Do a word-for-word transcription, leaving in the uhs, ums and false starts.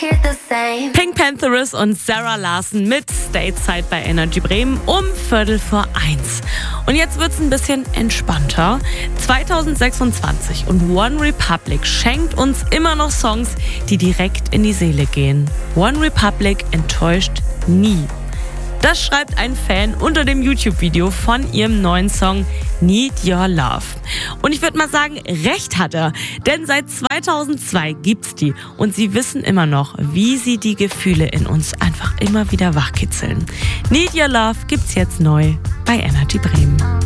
Pink Pantheress und Sarah Larson mit Stateside bei Energy Bremen um Viertel vor eins. Und jetzt wird's ein bisschen entspannter. zwanzig sechsundzwanzig und One Republic schenkt uns immer noch Songs, die direkt in die Seele gehen. One Republic enttäuscht nie. Das schreibt ein Fan unter dem YouTube-Video von ihrem neuen Song Need Your Love. Und ich würde mal sagen, recht hat er. Denn seit zweitausendzwei gibt's die. Und sie wissen immer noch, wie sie die Gefühle in uns einfach immer wieder wachkitzeln. Need Your Love gibt's jetzt neu bei Energy Bremen.